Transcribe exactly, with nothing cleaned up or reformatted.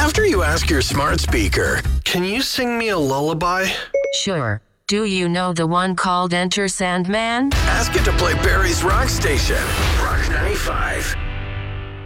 After you ask your smart speaker, can you sing me a lullaby? Sure. Do you know the one called Enter Sandman? Ask it to play Barry's Rock Station. Rock ninety-five.